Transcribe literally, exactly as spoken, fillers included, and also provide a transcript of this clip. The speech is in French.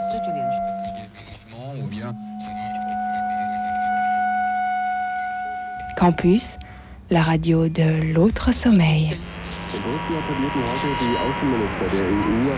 Ou bien... Campus, la radio de l'autre sommeil. In Russland appellierten heute die Außenminister der E U